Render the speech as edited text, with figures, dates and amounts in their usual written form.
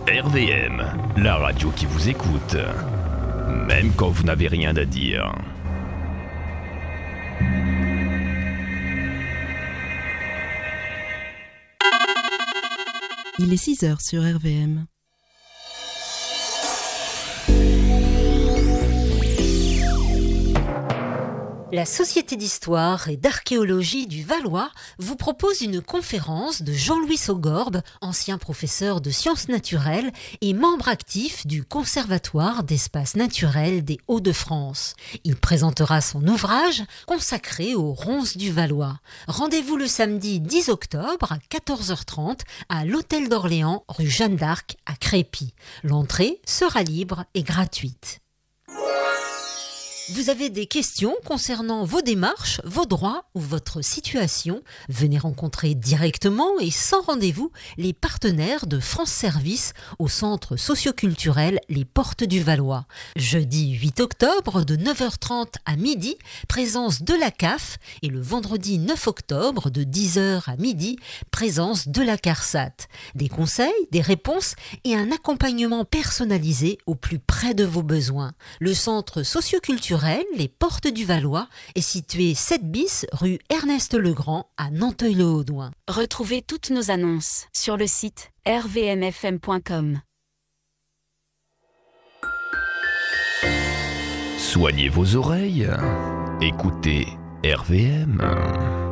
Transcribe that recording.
RVM, la radio qui vous écoute, même quand vous n'avez rien à dire. Il est 6h sur RVM. La Société d'histoire et d'archéologie du Valois vous propose une conférence de Jean-Louis Saugorbe, ancien professeur de sciences naturelles et membre actif du Conservatoire d'espaces naturels des Hauts-de-France. Il présentera son ouvrage consacré aux ronces du Valois. Rendez-vous le samedi 10 octobre à 14h30 à l'Hôtel d'Orléans, rue Jeanne d'Arc à Crépy. L'entrée sera libre et gratuite. Vous avez des questions concernant vos démarches, vos droits ou votre situation? Venez rencontrer directement et sans rendez-vous les partenaires de France Service au centre socioculturel Les Portes du Valois. Jeudi 8 octobre de 9h30 à midi, présence de la CAF et le vendredi 9 octobre de 10h à midi, présence de la CARSAT. Des conseils, des réponses et un accompagnement personnalisé au plus près de vos besoins. Le centre socioculturel Les Portes du Valois est situé 7 bis rue Ernest Legrand à Nanteuil-le-Haudouin. Retrouvez toutes nos annonces sur le site rvmfm.com. Soignez vos oreilles, écoutez RVM.